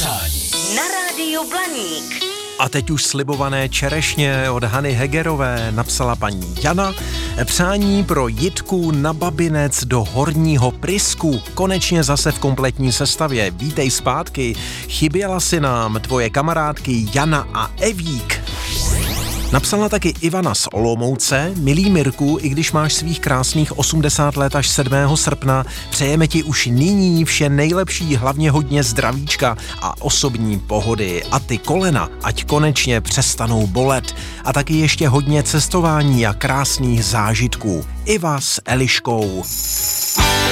přání na rádiu Blaník. A teď už slibované čerešně od Hany Hegerové napsala paní Jana. Přání pro Jitku na Babinec do Horního Prysku. Konečně zase v kompletní sestavě. Vítej zpátky. Chyběla si nám tvoje kamarádky Jana a Evík. Napsala taky Ivana z Olomouce. Milý Mirku, i když máš svých krásných 80 let až 7. srpna, přejeme ti už nyní vše nejlepší, hlavně hodně zdravíčka a osobní pohody. A ty kolena, ať konečně přestanou bolet. A taky ještě hodně cestování a krásných zážitků. Iva s Eliškou.